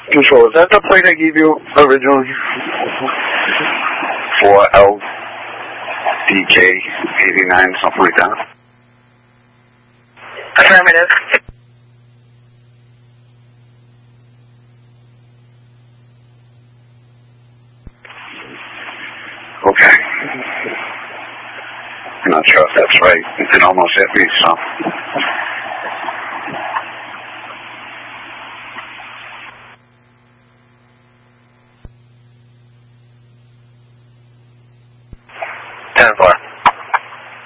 Control, is that the plate I gave you originally? 4LDK89, something like that. Affirmative. Okay. I'm not sure if that's right. It almost hit me, so. Ten four.